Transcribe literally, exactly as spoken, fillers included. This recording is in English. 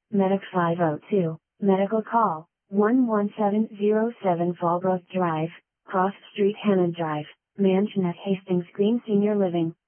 Medic five oh two, medical call, one one seven zero seven Fallbrook Drive, Cross Street Hammond Drive, Mansion at Hastings Green Senior Living.